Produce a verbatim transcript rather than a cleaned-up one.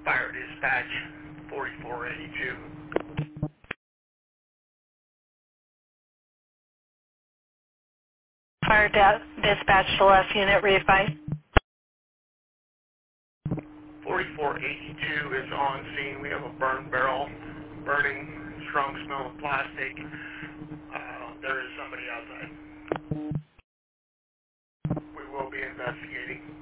Fire dispatch, forty-four eighty-two. Fire da- dispatch to left unit, readvise. forty-four eighty-two is on scene. We have a burn barrel, burning, strong smell of plastic. Uh, there is somebody outside. We will be investigating.